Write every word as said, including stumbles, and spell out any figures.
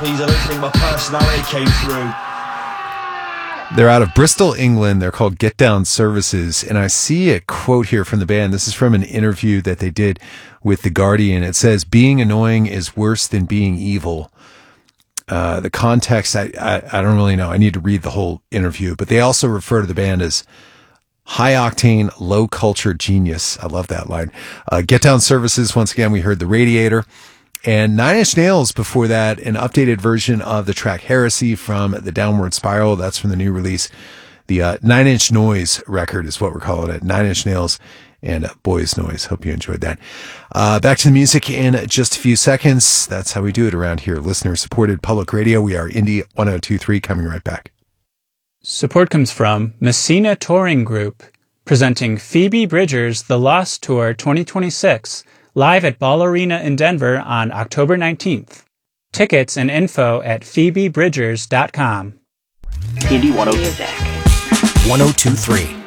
please. I don't think my personality came through. They're out of Bristol, England. They're called Get Down Services. And I see a quote here from the band. This is from an interview that they did with The Guardian. It says, being annoying is worse than being evil. Uh, the context, I, I, I don't really know. I need to read the whole interview. But they also refer to the band as high-octane, low-culture genius. I love that line. Uh, Get Down Services, once again, we heard The Radiator. And Nine Inch Nails before that, an updated version of the track Heresy from The Downward Spiral. That's from the new release. The uh, Nine Inch Noise record is what we're calling it. Nine Inch Nails and uh, Boys Noise. Hope you enjoyed that. Uh, back to the music in just a few seconds. That's how we do it around here. Listener-supported public radio. We are Indie one oh two point three, coming right back. Support comes from Messina Touring Group, presenting Phoebe Bridgers' The Lost Tour twenty twenty-six, live at Ball Arena in Denver on October nineteenth. Tickets and info at phoebe bridgers dot com. Indie one oh two point three.